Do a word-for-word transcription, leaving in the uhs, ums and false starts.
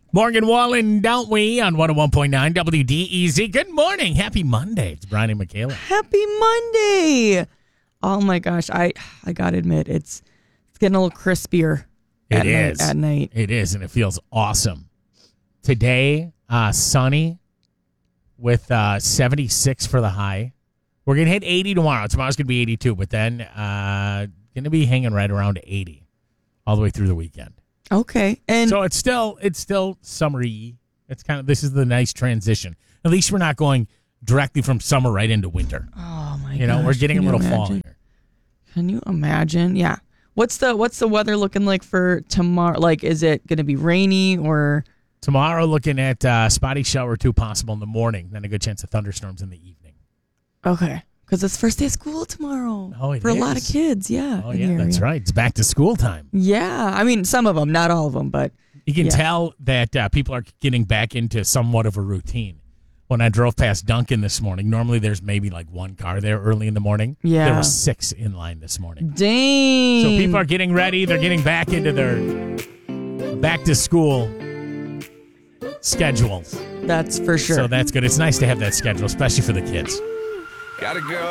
Morgan Wallen, don't we, on one oh one point nine W D E Z. Good morning. Happy Monday. It's Brian and Michaela. Happy Monday. Oh, my gosh. I I got to admit, it's it's getting a little crispier It at is. Night, at night. It is, and it feels awesome. Today, uh, sunny with uh, seventy-six for the high. We're going to hit eighty tomorrow. Tomorrow's going to be eighty-two, but then uh, going to be hanging right around eighty all the way through the weekend. Okay. And So it's still it's still summery. It's kind of this is the nice transition. At least we're not going directly from summer right into winter. oh, my You know, gosh. we're getting a Can you little fall imagine? here. Can you imagine? Yeah. What's the What's the weather looking like for tomorrow? Like, is it going to be rainy or? Tomorrow, looking at uh, spotty shower or two possible in the morning, then a good chance of thunderstorms in the evening. Okay. Because it's first day of school tomorrow. Oh, it For a lot of is. kids, yeah. Oh in yeah, the that's area. right. It's back to school time. Yeah. I mean, some of them, not all of them, but You can Yeah. tell that uh, people are getting back into somewhat of a routine. When I drove past Dunkin' this morning, normally there's maybe like one car there early in the morning. Yeah. There were six in line this morning. dang. So people are getting ready. They're getting back into their back to school schedules. That's for sure. So that's good. It's nice to have that schedule, especially for the kids. Gotta go.